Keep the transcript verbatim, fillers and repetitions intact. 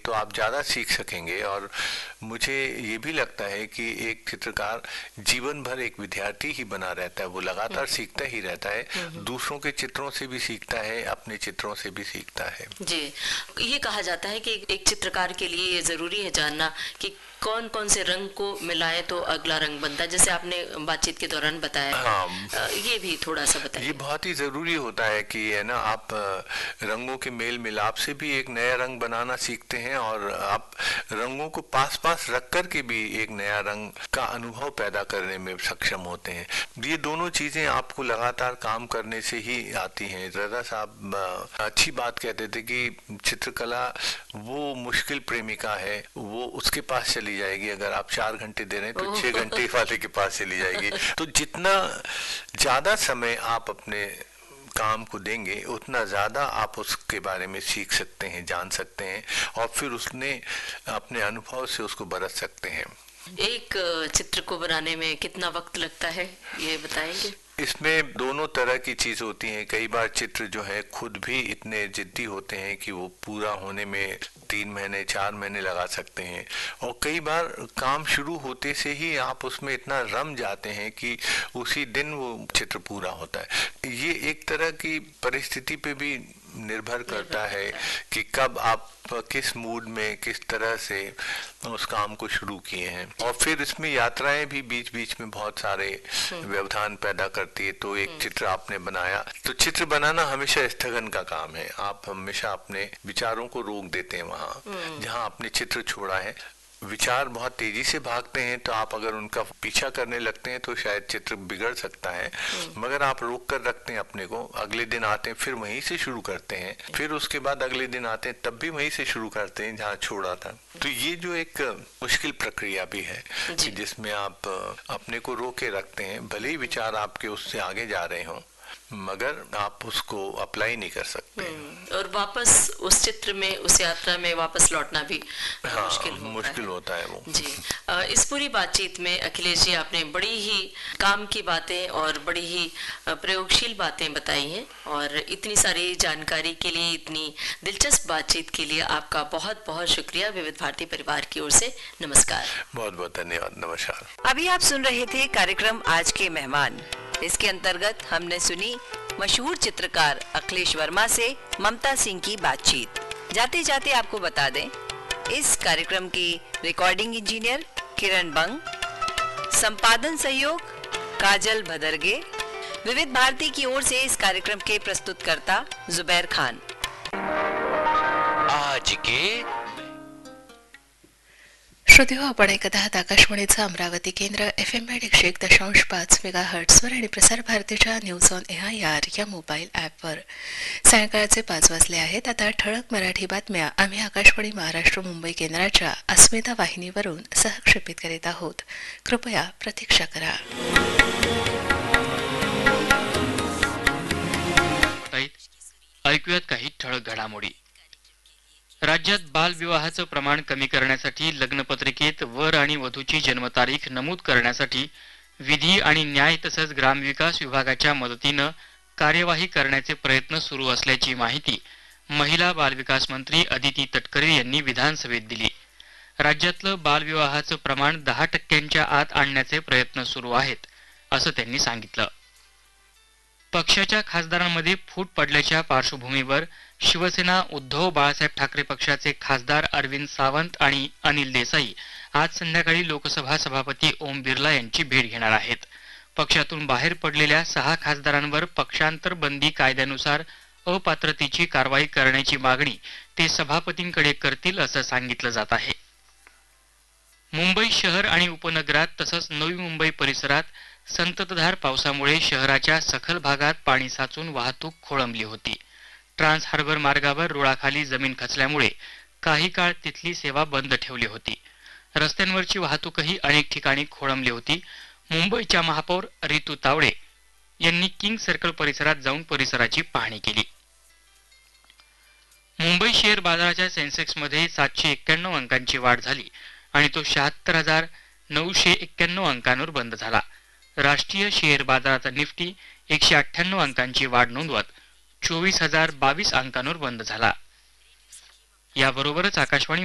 तो आप ज़्यादा सीख सकेंगे। और मुझे ये भी लगता है कि एक चित्रकार जीवन भर एक विद्यार्थी ही बना रहता है, वो लगातार सीखता ही रहता है, दूसरों के चित्रों से भी सीखता है, अपने चित्रों से भी सीखता है। जी, ये कहा जाता है कि एक चित्रकार के लिए ये जरूरी है जानना कि कौन कौन से रंग को मिलाए तो अगला रंग बनता है, जैसे आपने बातचीत के दौरान बताया। हाँ, ये भी थोड़ा सा बताइए। ये बहुत ही जरूरी होता है कि है ना, आप रंगों के मेल मिलाप से भी एक नया रंग बनाना सीखते हैं और आप रंगों को पास पास रख कर के भी एक नया रंग का अनुभव पैदा करने में सक्षम होते हैं। ये दोनों चीजें आपको लगातार काम करने से ही आती हैं। रजा साहब अच्छी बात कहते थे कि चित्रकला वो मुश्किल प्रेमिका है, वो उसके पास चली जाएगी, अगर आप चार घंटे दे रहे हैं तो छह घंटे वाले के पास चली जाएगी। तो जितना ज्यादा समय आप अपने काम को देंगे उतना ज्यादा आप उसके बारे में सीख सकते हैं, जान सकते हैं और फिर उसने अपने अनुभव से उसको बरत सकते हैं। एक चित्र को बनाने में कितना वक्त लगता है, ये बताएंगे? इसमें दोनों तरह की चीज होती हैं। कई बार चित्र जो है खुद भी इतने जिद्दी होते हैं कि वो पूरा होने में तीन महीने चार महीने लगा सकते हैं, और कई बार काम शुरू होते से ही आप उसमें इतना रम जाते हैं कि उसी दिन वो चित्र पूरा होता है। ये एक तरह की परिस्थिति पे भी निर्भर करता है कि कब आप किस मूड में किस तरह से उस काम को शुरू किए हैं। और फिर इसमें यात्राएं भी बीच बीच में बहुत सारे व्यवधान पैदा करती है। तो एक चित्र आपने बनाया, तो चित्र बनाना हमेशा स्थगन का काम है। आप हमेशा अपने विचारों को रोक देते हैं वहां जहां आपने चित्र छोड़ा है। विचार बहुत तेजी से भागते हैं, तो आप अगर उनका पीछा करने लगते हैं तो शायद चित्र बिगड़ सकता है। मगर आप रोक कर रखते हैं अपने को, अगले दिन आते हैं फिर वहीं से शुरू करते हैं, फिर उसके बाद अगले दिन आते हैं तब भी वहीं से शुरू करते हैं जहाँ छोड़ा था। तो ये जो एक मुश्किल प्रक्रिया भी है कि जिसमें आप अपने को रोके रखते हैं, भले ही विचार आपके उससे आगे जा रहे हों मगर आप उसको अप्लाई नहीं कर सकते। और वापस उस चित्र में, उस यात्रा में वापस लौटना भी हाँ, मुश्किल होता मुश्किल है। होता है वो। जी, इस पूरी बातचीत में अखिलेश जी आपने बड़ी ही काम की बातें और बड़ी ही प्रयोगशील बातें बताई हैं, और इतनी सारी जानकारी के लिए, इतनी दिलचस्प बातचीत के लिए आपका बहुत बहुत शुक्रिया। विविध भारती परिवार की ओर से नमस्कार। बहुत बहुत धन्यवाद। नमस्कार। अभी आप सुन रहे थे कार्यक्रम आज के मेहमान। इसके अंतर्गत हमने सुनी मशहूर चित्रकार अखिलेश वर्मा से ममता सिंह की बातचीत। जाते जाते आपको बता दें, इस कार्यक्रम की रिकॉर्डिंग इंजीनियर किरण बंग, संपादन सहयोग काजल भदरगे, विविध भारती की ओर से इस कार्यक्रम के प्रस्तुतकर्ता जुबैर खान। आज के श्रोते हो, आपण ऐकत आहात आकाशवाणीचं अमरावती केंद्र एफ एम बँड एकशे एक दशांश पाच मेगा हर्ट्सवर आणि प्रसार भारतीच्या news on A I R या मोबाईल ॲपवर सायंकाळचे पाच वाजले आहेत. आता ठळक मराठी बातम्या आम्ही आकाशवाणी महाराष्ट्र मुंबई केंद्राच्या अस्मिता वाहिनीवरून सहक्षेपित करीत आहोत. कृपया प्रतीक्षा करा. ऐकूयात काही ठळक घडामोडी. राज्यात बालविवाहाचं प्रमाण कमी करण्यासाठी लग्नपत्रिकेत वर आणि वधूची जन्मतारीख नमूद करण्यासाठी विधी आणि न्याय तसंच ग्रामविकास विभागाच्या मदतीनं कार्यवाही करण्याचे प्रयत्न सुरू असल्याची माहिती महिला बालविकास मंत्री अदिती तटकरे यांनी विधानसभेत दिली. राज्यातलं बालविवाहाचं प्रमाण दहा टक्क्यांच्या आत आणण्याचे प्रयत्न सुरू आहेत असं त्यांनी सांगितलं. पक्षाच्या खासदारांमध्ये फूट पडल्याच्या पार्श्वभूमीवर शिवसेना उद्धव बाळासाहेब ठाकरे पक्षाचे खासदार अरविंद सावंत आणि अनिल देसाई आज संध्याकाळी लोकसभा सभापती ओम बिर्ला यांची भेट घेणार आहेत. पक्षातून बाहेर पडलेल्या सहा खासदारांवर पक्षांतर बंदी कायद्यानुसार अपात्रतेची कारवाई करण्याची मागणी ते सभापतींकडे करतील असं सांगितलं जात आहे. मुंबई शहर आणि उपनगरात तसंच नवी मुंबई परिसरात संततधार पावसामुळे शहराच्या सखल भागात पाणी साचून वाहतूक खोळंबली होती. ट्रान्स हार्बर मार्गावर रुळाखाली जमीन खचल्यामुळे काही काळ तिथली सेवा बंद ठेवली होती. रस्त्यांवरची वाहतूकही अनेक ठिकाणी खोळंबली होती. मुंबईच्या महापौर रितू तावडे यांनी किंग सर्कल परिसरात जाऊन परिसराची पाहणी केली. मुंबई शेअर बाजाराच्या सेन्सेक्स मध्ये सातशे एक्क्याण्णव अंकांची वाढ झाली आणि तो शहात्तर हजार नऊशे एक्क्याण्णव अंकांवर बंद झाला. राष्ट्रीय शेअर बाजाराचा निफ्टी एकशे अठ्ठ्याण्णव अंकांची वाढ नोंदवत चोवीस हजार बावीस अंकांवर बंद झाला. याबरोबरच आकाशवाणी